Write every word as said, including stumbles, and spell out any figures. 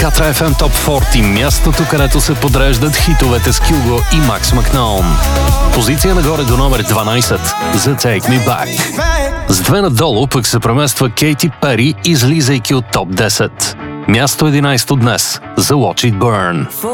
Катра еф ем Топ сорок, мястото, където се подреждат хитовете с Кюго и Макс Макноун. Позиция нагоре до номер дванайсет за Take Me Back. С две надолу пък се премества Кейти Пери, излизайки от топ десет. Място единайсето днес за Watch It Burn.